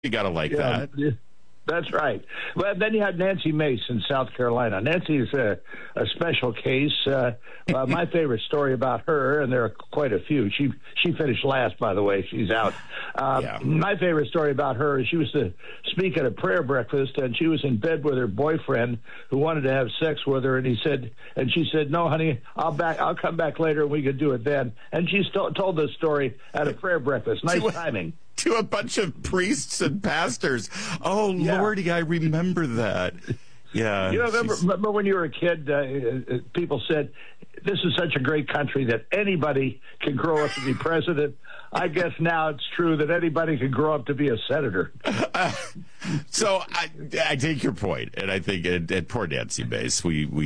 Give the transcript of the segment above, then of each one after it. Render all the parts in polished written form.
You got to like that. That's right. Well, then you had Nancy Mace in South Carolina. Nancy is a special case. My favorite story about her, and there are quite a few. She finished last, by the way. She's out. My favorite story about her is she was to speak at a prayer breakfast, and she was in bed with her boyfriend who wanted to have sex with her, and she said, "No, honey, I'll come back later, and we could do it then." And she told this story at a prayer breakfast. Nice timing. To a bunch of priests and pastors. Oh, yeah. Lordy, I remember that. Yeah. You remember when you were a kid, people said, this is such a great country that anybody can grow up to be president. I guess now it's true that anybody can grow up to be a senator. So I take your point, and I think at poor Nancy Mace,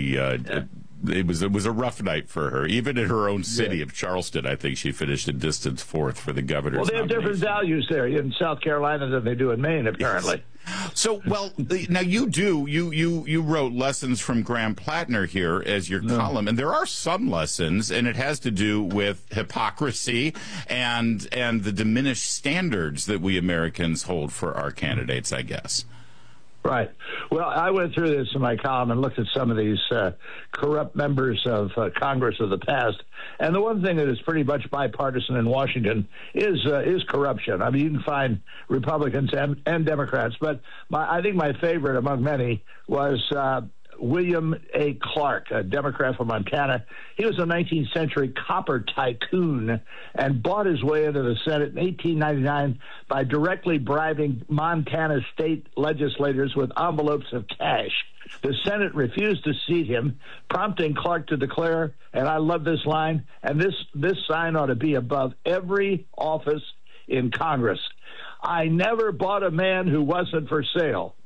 it was a rough night for her. Even in her own city of Charleston, I think she finished in distance fourth for the governor's Well, they have different values there in South Carolina than they do in Maine, apparently. Yes. So, well, now you wrote Lessons from Graham Plattner here as your column, and there are some lessons, and it has to do with hypocrisy and the diminished standards that we Americans hold for our candidates, I guess. Right. Well, I went through this in my column and looked at some of these corrupt members of Congress of the past. And the one thing that is pretty much bipartisan in Washington is corruption. I mean, you can find Republicans and Democrats, but I think my favorite among many was William A. Clark, a Democrat from Montana. He was a 19th century copper tycoon and bought his way into the Senate in 1899 by directly bribing Montana state legislators with envelopes of cash. The Senate refused to seat him, prompting Clark to declare, and I love this line, and this sign ought to be above every office in Congress: I never bought a man who wasn't for sale.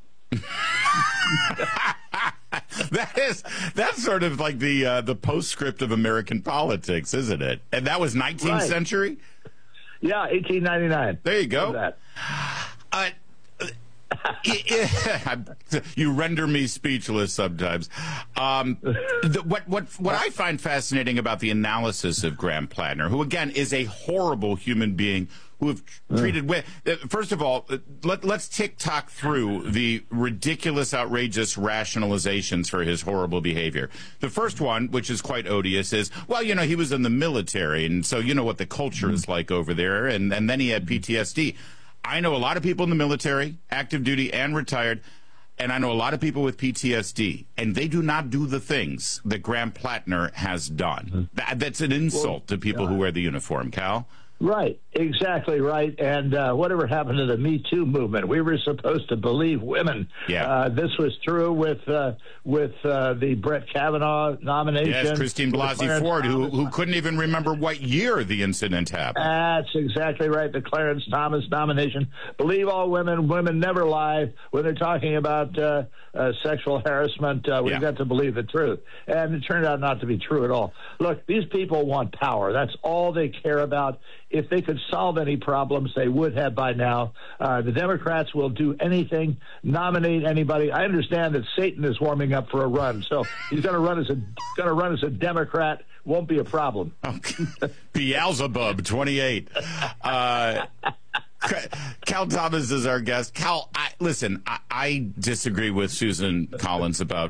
That's sort of like the postscript of American politics, isn't it? And that was 19th century? Yeah, 1899. There you go. You render me speechless sometimes. What I find fascinating about the analysis of Graham Plattner, who again is a horrible human being, who have treated with. First of all, let's tick-tock through the ridiculous, outrageous rationalizations for his horrible behavior. The first one, which is quite odious, is, well, he was in the military, and so you know what the culture is like over there, and then he had PTSD. I know a lot of people in the military, active duty and retired, and I know a lot of people with PTSD, and they do not do the things that Graham Plattner has done. That's an insult to people who wear the uniform, Cal. Right, exactly right. And whatever happened to the Me Too movement? We were supposed to believe women. Yeah. This was true with the Brett Kavanaugh nomination. Yes, Christine Blasey Ford, who couldn't even remember what year the incident happened. That's exactly right. The Clarence Thomas nomination. Believe all women. Women never lie when they're talking about sexual harassment. We've got to believe the truth. And it turned out not to be true at all. Look, these people want power. That's all they care about. If they could solve any problems, they would have by now. The Democrats will do anything, nominate anybody. I understand that Satan is warming up for a run, so he's going to run as a Democrat. Won't be a problem. Beelzebub, 28. Cal Thomas is our guest. Cal, listen, I disagree with Susan Collins about